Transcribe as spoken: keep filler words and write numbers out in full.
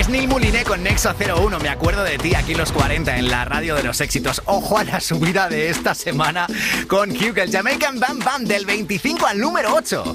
Es Neil Mouliné con Nexo cero uno. Me acuerdo de ti aquí en los cuarenta en la radio de los éxitos. Ojo a la subida de esta semana con Hugh, el Jamaican Bam Bam del veinticinco al número ocho.